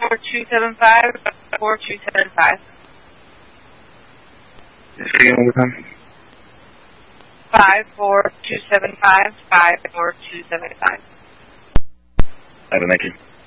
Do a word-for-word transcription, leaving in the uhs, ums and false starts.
four two seven five, four two seven five. Say again one more time. Five four two seven five, five four two seven five. All right, thank you.